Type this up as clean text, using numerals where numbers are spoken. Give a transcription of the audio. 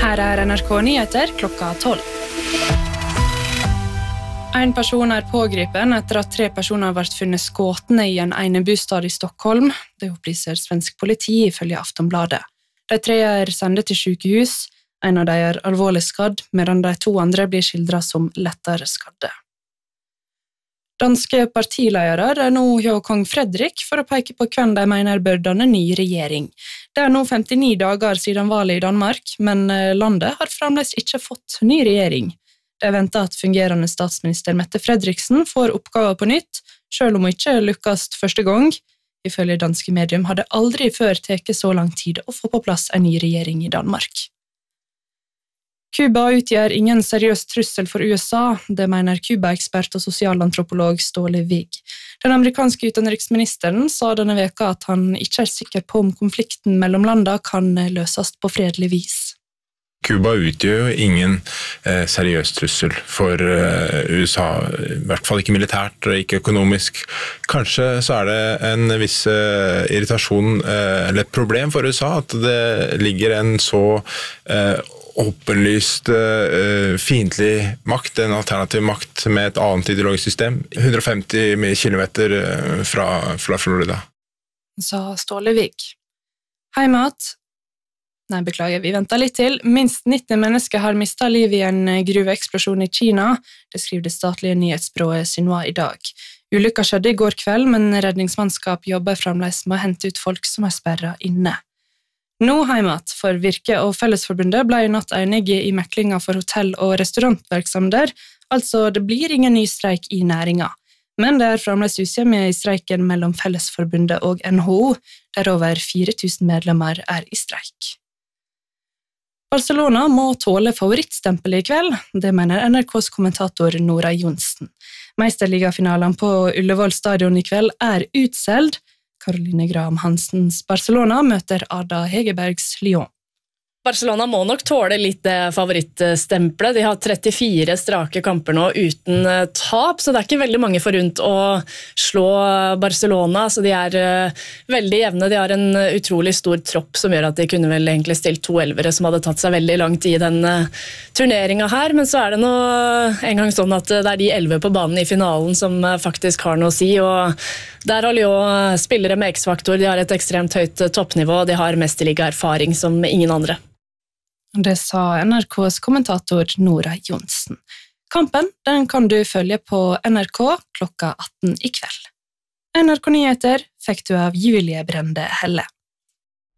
Her NRK Nyheter klokka 12. En person pågripen etter at 3 personer ble funnet skåtne i en enebostad i Stockholm. Det opplyser svensk politi ifølge Aftonbladet. De 3 sendt til sykehus. En av dem alvorlig skadd, medan de 2 andre blir skildret som lettere skadde. Danske partiledere nå hjå kong Fredrik for å peke på hvem de mener bør danne ny regjering. Det nå 59 dager siden valget i Danmark, men landet har fremdeles ikke fått ny regjering. Det venter at fungerende statsminister Mette Frederiksen får oppgaver på nytt, selv om hun ikke lykkes første gang. Ifølge danske medium hadde aldri før teket så lang tid å få på plass en ny regjering i Danmark. Kuba utgjør ingen seriøs trussel for USA, det mener Kuba-ekspert og sosialantropolog Ståle Wig. Den amerikanske utenriksministeren sa denne veka at han ikke sikker på om konflikten mellom landene kan løses på fredelig vis. Kuba utgjør jo ingen seriøs trussel for USA, i hvert fall ikke militært og ikke økonomisk. Kanskje så det en viss irritasjon eller et problem for USA at det ligger en så åpenlyst fiendtlig makt, en alternativ makt med et annet ideologisk system, 150 kilometer fra Florida. Sa Ståle Wig. Vi venter litt til. Minst 90 mennesker har mistet liv i en gruveeksplosjon i Kina. Det skriver det statlige nyhetsbyrået Xinhua i dag. Ulykka skjedde i går kveld, men redningsmannskap jobber fremdeles med å hente ut folk som sperret inne. Nå heimat for Virke og Fellesforbundet ble i natt enige i meklinga for hotell- og restaurantvirksomheter, altså det blir ingen ny streik i næringa. Men det fremdeles usemje i streiken mellom Fellesforbundet og NHO, der over 4000 medlemmer i streik. Barcelona må tåle favorittstempelet i kveld, det mener NRKs kommentator Nora Johnsen. Meisterligafinalen på Ullevål stadion i kveld utsolgt. Caroline Graham Hansens Barcelona møter Ada Hegerbergs Lyon. Barcelona må nok tåle litt favorittstempelet. De har 34 strake kamper nå uten tap, så det ikke veldig mange forunt å slå Barcelona. Så de veldig jevne. De har en utrolig stor tropp som gjør at de kunne vel egentlig stilt 2 elvere som hadde tatt seg veldig langt i den turneringen her. Men så det nå en gang sånn at det de 11 på banen i finalen som faktisk har noe å si. Og der har Lyon spillere med X-faktor. De har et ekstremt høyt toppnivå, og de har mesterliga-erfaring som ingen andre. Det sa NRKs kommentator Nora Johnsen. Kampen den kan du følge på NRK klokka 18 i kveld. NRK Nyheter fikk du av Julie Brende Helle.